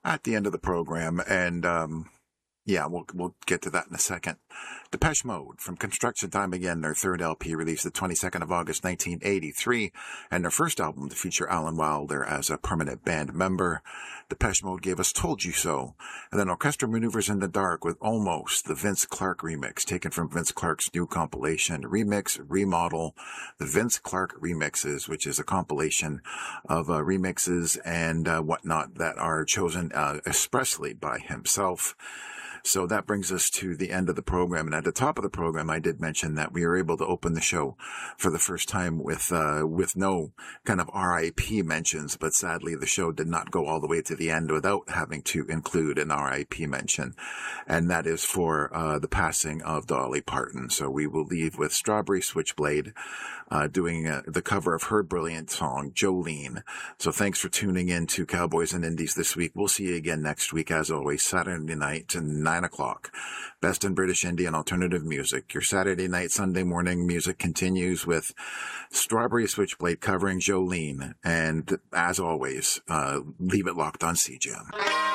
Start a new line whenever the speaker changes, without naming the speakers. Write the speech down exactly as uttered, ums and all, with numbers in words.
at the end of the program, and um, yeah, we'll we'll get to that in a second. Depeche Mode, from Construction Time Again, their third L P, released the twenty-second of August nineteen eighty-three, and their first album to feature Alan Wilder as a permanent band member. Depeche Mode gave us Told You So, and then Orchestra Maneuvers in the Dark with Almost, the Vince Clarke remix, taken from Vince Clarke's new compilation, Remix, Remodel, the Vince Clarke Remixes, which is a compilation of uh, remixes and uh, whatnot that are chosen uh, expressly by himself. So that brings us to the end of the program. And at the top of the program, I did mention that we were able to open the show for the first time with, uh, with no kind of R I P mentions. But sadly, the show did not go all the way to the end without having to include an R I P mention. And that is for, uh, the passing of Dolly Parton. So we will leave with Strawberry Switchblade, uh, doing uh, the cover of her brilliant song, Jolene. So thanks for tuning in to Cowboys and Indies this week. We'll see you again next week, as always, Saturday night and nine o'clock. Best in British Indie and alternative music. Your Saturday night, Sunday morning music continues with Strawberry Switchblade covering Jolene. And as always, uh, leave it locked on C J A M.